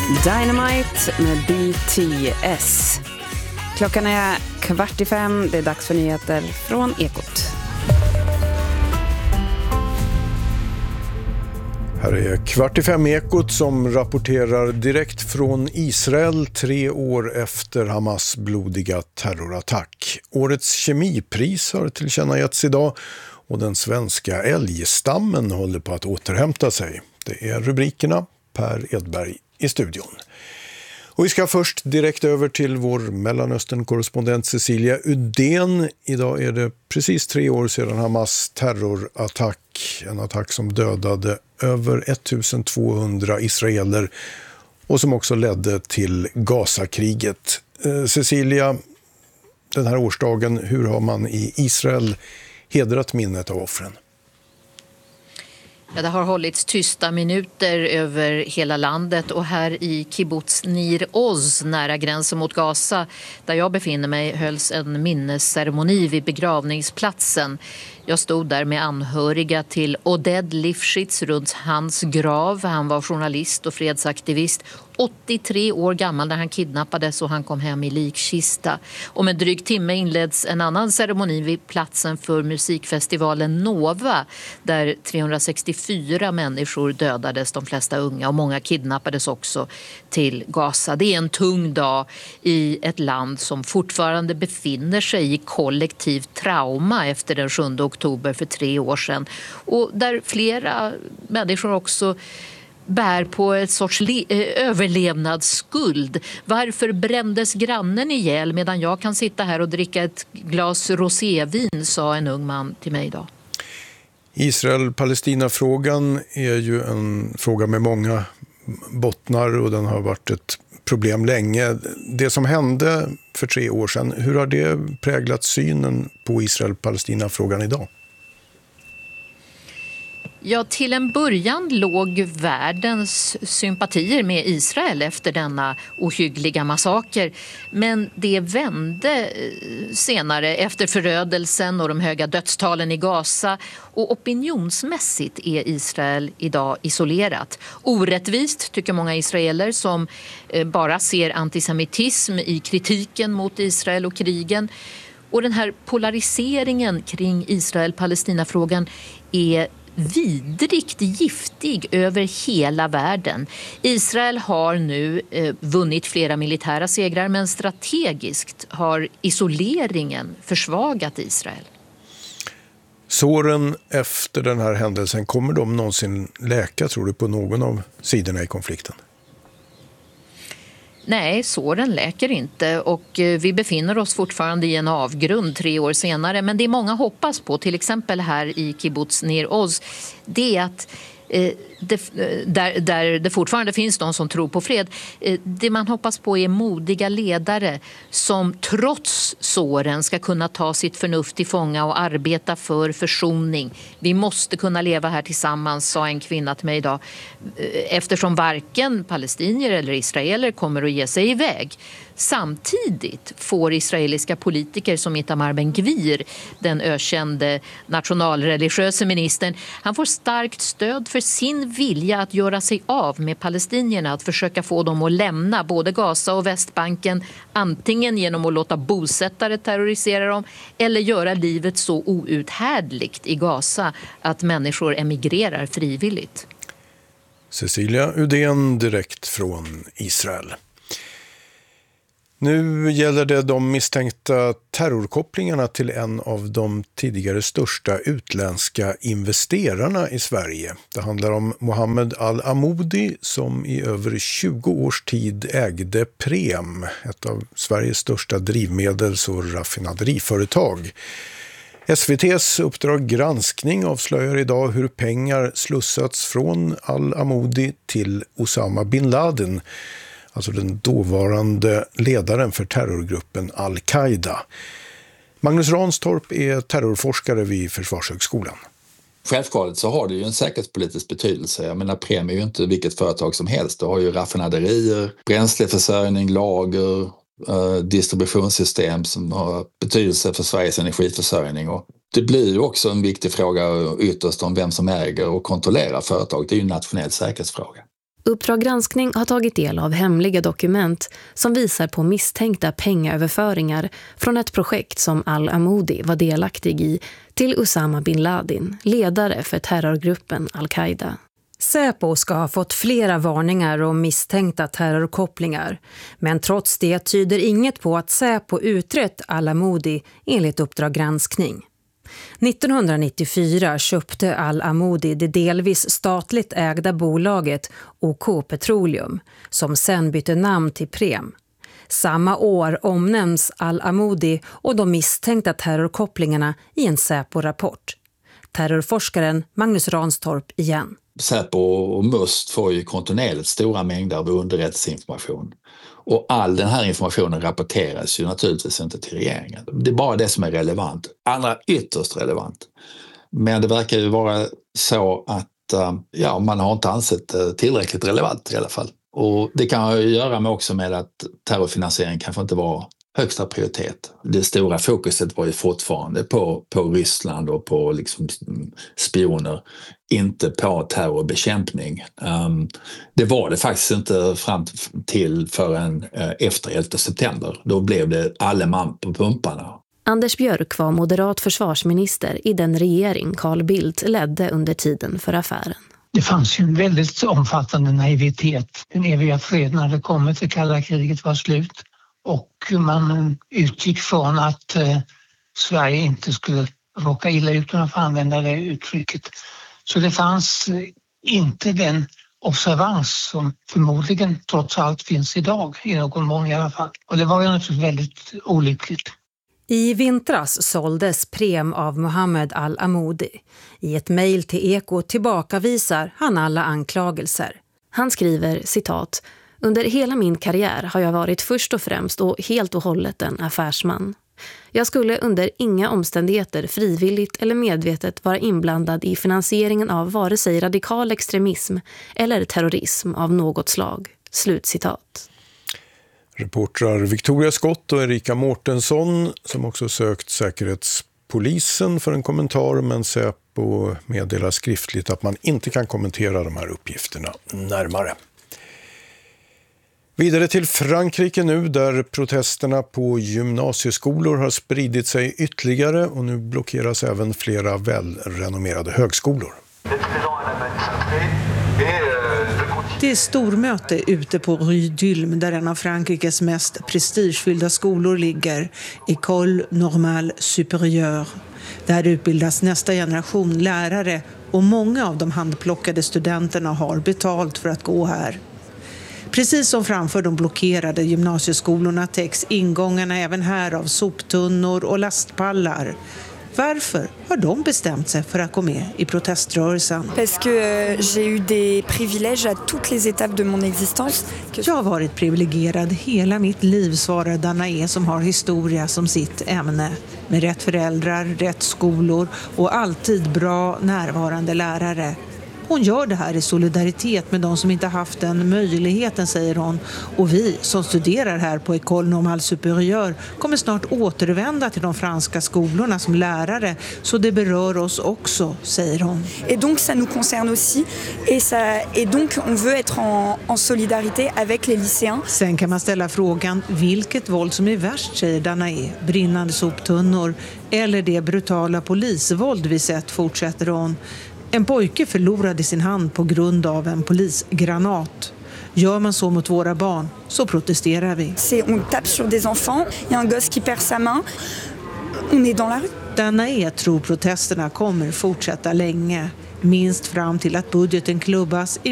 Dynamite med BTS. Klockan är 4:45. Det är dags för nyheter från Ekot. Här är 4:45 Ekot som rapporterar direkt från Israel 3 år efter Hamas blodiga terrorattack. Årets kemipris har tillkännagetts idag och den svenska älgstammen håller på att återhämta sig. Det är rubrikerna. Per Edberg i studion. Och vi ska först direkt över till vår Mellanöstern-korrespondent Cecilia Udén. Idag är det precis 3 år sedan Hamas terrorattack. En attack som dödade över 1200 israeler och som också ledde till Gazakriget. Cecilia, den här årsdagen, hur har man i Israel hedrat minnet av offren? Ja, det har hållits tysta minuter över hela landet och här i kibbutz Nir Oz nära gränsen mot Gaza där jag befinner mig hölls en minnesceremoni vid begravningsplatsen. Jag stod där med anhöriga till Oded Lifshitz runt hans grav. Han var journalist och fredsaktivist. 83 år gammal när han kidnappades och han kom hem i likkista. Om en dryg timme inleds en annan ceremoni vid platsen för musikfestivalen Nova där 364 människor dödades, de flesta unga, och många kidnappades också till Gaza. Det är en tung dag i ett land som fortfarande befinner sig i kollektivt trauma efter den 7 oktober för 3 år sedan och där flera människor också bär på ett sorts överlevnadsskuld. Varför brändes grannen ihjäl medan jag kan sitta här och dricka ett glas rosévin, sa en ung man till mig idag. Israel-Palestina-frågan är ju en fråga med många bottnar och den har varit ett problem länge. Det som hände för 3 år sedan, hur har det präglat synen på Israel-Palestina-frågan idag? Ja, till en början låg världens sympatier med Israel efter denna ohyggliga massaker. Men det vände senare efter förödelsen och de höga dödstalen i Gaza. Och opinionsmässigt är Israel idag isolerat. Orättvist tycker många israeler som bara ser antisemitism i kritiken mot Israel och krigen. Och den här polariseringen kring Israel-Palestina-frågan är vidrigt giftig över hela världen. Israel har nu vunnit flera militära segrar, men strategiskt har isoleringen försvagat Israel. Såren efter den här händelsen, kommer de någonsin läka, tror du, på någon av sidorna i konflikten? Nej, såren läker inte och vi befinner oss fortfarande i en avgrund 3 år senare. Men det många hoppas på, till exempel här i kibbutz Nir Oz, det är att där det fortfarande finns de som tror på fred. Det man hoppas på är modiga ledare som trots såren ska kunna ta sitt förnuft till fånga och arbeta för försoning. Vi måste kunna leva här tillsammans, sa en kvinna till mig idag. Eftersom varken palestinier eller israeler kommer att ge sig iväg. Samtidigt får israeliska politiker som Itamar Ben-Gvir, den ökände nationalreligiösa ministern, han får starkt stöd för sin vilja att göra sig av med palestinierna, att försöka få dem att lämna både Gaza och Västbanken, antingen genom att låta bosättare terrorisera dem eller göra livet så outhärdligt i Gaza att människor emigrerar frivilligt. Cecilia Udén direkt från Israel. Nu gäller det de misstänkta terrorkopplingarna till en av de tidigare största utländska investerarna i Sverige. Det handlar om Mohammed Al-Amoudi som i över 20 års tid ägde Prem, ett av Sveriges största drivmedels- och raffinaderiföretag. SVT:s Uppdrag granskning avslöjar idag hur pengar slussats från Al-Amoudi till Osama bin Laden, alltså den dåvarande ledaren för terrorgruppen Al-Qaida. Magnus Ranstorp är terrorforskare vid Försvarshögskolan. Självklart så har det ju en säkerhetspolitisk betydelse. Jag menar, Prem är ju inte vilket företag som helst. Det har ju raffinaderier, bränsleförsörjning, lager, distributionssystem som har betydelse för Sveriges energiförsörjning. Och det blir ju också en viktig fråga ytterst om vem som äger och kontrollerar företag. Det är ju en nationell säkerhetsfråga. Uppdrag granskning har tagit del av hemliga dokument som visar på misstänkta pengaöverföringar från ett projekt som Al-Amoudi var delaktig i till Osama bin Laden, ledare för terrorgruppen Al-Qaida. Säpo ska ha fått flera varningar om misstänkta terrorkopplingar, men trots det tyder inget på att Säpo utrett Al-Amoudi enligt Uppdrag granskning. 1994 köpte Al-Amoudi det delvis statligt ägda bolaget OK Petroleum, som sen bytte namn till Prem. Samma år omnämns Al-Amoudi och de misstänkta terrorkopplingarna i en Säpo-rapport. Terrorforskaren Magnus Ranstorp igen. Säpo och MUST får ju kontinuerligt stora mängder av underrättelseinformation. Och all den här informationen rapporteras ju naturligtvis inte till regeringen. Det är bara det som är relevant. Andra ytterst relevant. Men det verkar ju vara så att man har inte ansett det tillräckligt relevant i alla fall. Och det kan ju göra med också med att terrorfinansiering kanske inte var högsta prioritet. Det stora fokuset var ju fortfarande på Ryssland och på liksom spioner, inte på terrorbekämpning. Det var det faktiskt inte fram till förrän efter 11 september. Då blev det alle man på pumparna. Anders Björk var moderat försvarsminister i den regering Carl Bildt ledde under tiden för affären. Det fanns ju en väldigt omfattande naivitet. Den eviga freden hade kommit, det kalla kriget var slut. Och man utgick från att Sverige inte skulle råka illa ut, om att använda det uttrycket. Så det fanns inte den observans som förmodligen trots allt finns idag, i någon mån i alla fall. Och det var ju naturligtvis väldigt olyckligt. I vintras såldes Prem av Mohammed Al-Amoudi. I ett mejl till Eko tillbakavisar han alla anklagelser. Han skriver, citat: "Under hela min karriär har jag varit först och främst och helt och hållet en affärsman. Jag skulle under inga omständigheter frivilligt eller medvetet vara inblandad i finansieringen av vare sig radikal extremism eller terrorism av något slag." Slutcitat. Reportrar Victoria Skott och Erika Mårtensson, som också sökt Säkerhetspolisen för en kommentar, men Säpo meddelar skriftligt att man inte kan kommentera de här uppgifterna närmare. Vidare till Frankrike nu, där protesterna på gymnasieskolor har spridit sig ytterligare och nu blockeras även flera välrenommerade högskolor. Det är stormöte ute på Rue d'Ulm, där en av Frankrikes mest prestigefyllda skolor ligger, École Normale Supérieure. Där utbildas nästa generation lärare och många av de handplockade studenterna har betalt för att gå här. Precis som framför de blockerade gymnasieskolorna täcks ingångarna även här av soptunnor och lastpallar. Varför har de bestämt sig för att gå med i proteströrelsen? Parce que j'ai eu des privilèges à toutes les étapes de mon existence. Jag har varit privilegierad hela mitt liv, svarar Danae, som har historia som sitt ämne. Med rätt föräldrar, rätt skolor och alltid bra närvarande lärare. Hon gör det här i solidaritet med de som inte haft den möjligheten, säger hon. Och vi som studerar här på École Normale Supérieure kommer snart återvända till de franska skolorna som lärare. Så det berör oss också, säger hon. Et donc ça nous concerne aussi. Et donc on veut être en solidarité avec les lycéens. Sen kan man ställa frågan vilket våld som är värst, säger Danae. Brinnande soptunnor eller det brutala polisvåld vi sett, fortsätter hon. En pojke förlorade sin hand på grund av en polisgranat. Gör man så mot våra barn så protesterar vi. On tape sur des enfants, il y a un gosse qui perd sa main. On est dans la rue. Danae tror protesterna kommer fortsätta länge, minst fram till att budgeten klubbas i